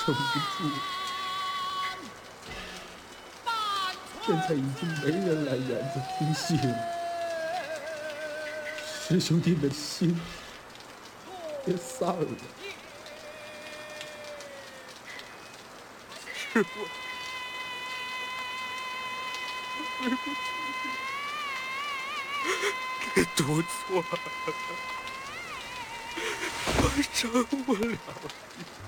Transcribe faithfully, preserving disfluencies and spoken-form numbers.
撑不住，现在已经没人来染着听戏了，师兄弟们的心也散了。 师傅，对不起，给读错了，我饶不了你。